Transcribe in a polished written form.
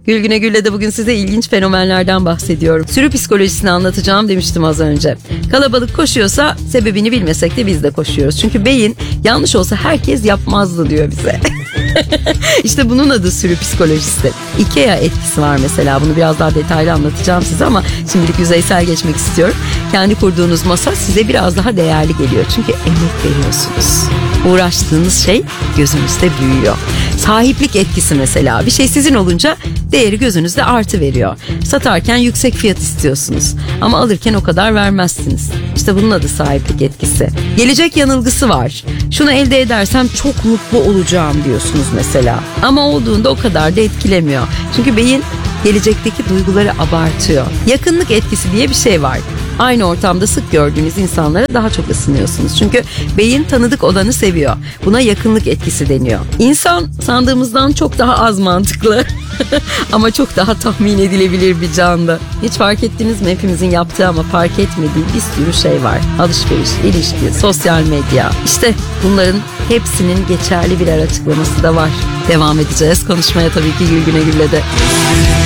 Gül Güne Gül'le de bugün size ilginç fenomenlerden bahsediyorum. Sürü psikolojisini anlatacağım demiştim az önce. Kalabalık koşuyorsa sebebini bilmesek de biz de koşuyoruz. Çünkü beyin yanlış olsa herkes yapmazdı diyor bize. İşte bunun adı sürü psikolojisi. IKEA etkisi var mesela. Bunu biraz daha detaylı anlatacağım size ama şimdilik yüzeysel geçmek istiyorum. Kendi kurduğunuz masa size biraz daha değerli geliyor. Çünkü emek veriyorsunuz. Uğraştığınız şey gözünüzde büyüyor. Sahiplik etkisi mesela. Bir şey sizin olunca değeri gözünüzde artı veriyor. Satarken yüksek fiyat istiyorsunuz ama alırken o kadar vermezsiniz. İşte bunun adı sahiplik etkisi. Gelecek yanılgısı var. Şunu elde edersem çok mutlu olacağım diyorsunuz mesela. Ama olduğunda o kadar da etkilemiyor. Çünkü beyin gelecekteki duyguları abartıyor. Yakınlık etkisi diye bir şey var. Aynı ortamda sık gördüğünüz insanlara daha çok ısınıyorsunuz. Çünkü beyin tanıdık olanı seviyor. Buna yakınlık etkisi deniyor. İnsan sandığımızdan çok daha az mantıklı ama çok daha tahmin edilebilir bir canlı. Hiç fark ettiniz mi? Hepimizin yaptığı ama fark etmediği bir sürü şey var. Alışveriş, ilişki, sosyal medya. İşte bunların hepsinin geçerli birer açıklaması da var. Devam edeceğiz konuşmaya tabii ki Gül Güne Gül'le de.